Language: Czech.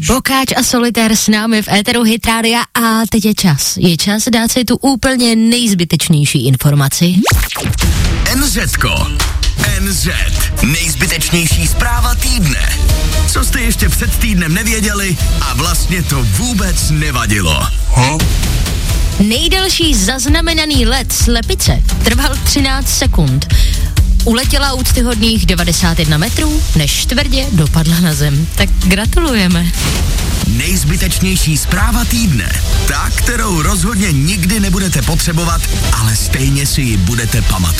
Bokáč a Solitér s námi v éteru Hit Rádia a teď je čas. Je čas dát si tu úplně nejzbytečnější informaci. NZko. NZ. Nejzbytečnější zpráva týdne. Co jste ještě před týdnem nevěděli a vlastně to vůbec nevadilo. Nejdelší zaznamenaný let slepice trval 13 sekund. Uletěla úctyhodných 91 metrů, než tvrdě dopadla na zem. Tak gratulujeme. Nejzbytečnější zpráva týdne. Ta, kterou rozhodně nikdy nebudete potřebovat, ale stejně si ji budete pamatovat.